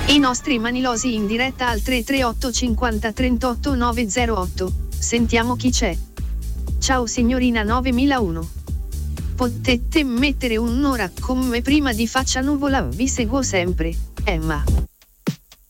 I nostri manilosi in diretta al 338 50 38 908. Sentiamo chi c'è. Ciao signorina 9001. Potete mettere un'ora come prima di Faccia Nuvola, vi seguo sempre, Emma.